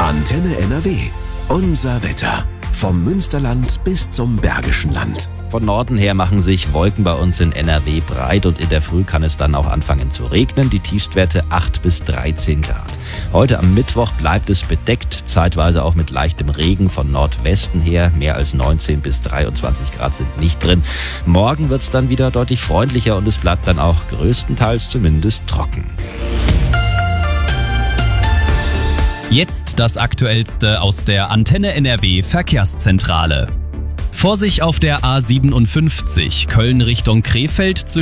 Antenne NRW. Unser Wetter. Vom Münsterland bis zum Bergischen Land. Von Norden her machen sich Wolken bei uns in NRW breit und in der Früh kann es dann auch anfangen zu regnen. Die Tiefstwerte 8 bis 13 Grad. Heute am Mittwoch bleibt es bedeckt, zeitweise auch mit leichtem Regen von Nordwesten her. Mehr als 19 bis 23 Grad sind nicht drin. Morgen wird es dann wieder deutlich freundlicher und es bleibt dann auch größtenteils zumindest trocken. Jetzt das Aktuellste aus der Antenne NRW Verkehrszentrale. Vorsicht auf der A57 Köln Richtung Krefeld